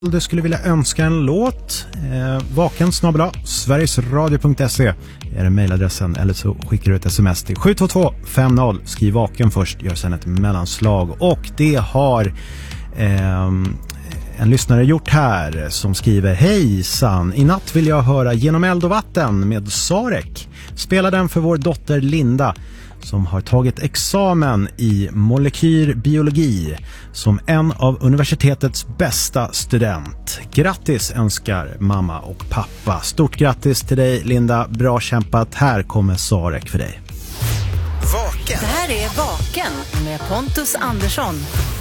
Du skulle vilja önska en låt, vaken@sverigesradio.se är det mejladressen, eller så skickar du ett sms till 72250. Skriv vaken först, gör sedan ett mellanslag, och det har en lyssnare gjort här som skriver: Hejsan, i natt vill jag höra Genom eld och vatten med Sarek. Spela den för vår dotter Linda som har tagit examen i molekylbiologi som en av universitetets bästa student. Grattis önskar mamma och pappa. Stort grattis till dig Linda, bra kämpat. Här kommer Sarek för dig. Vaken. Det här är Vaken med Pontus Andersson.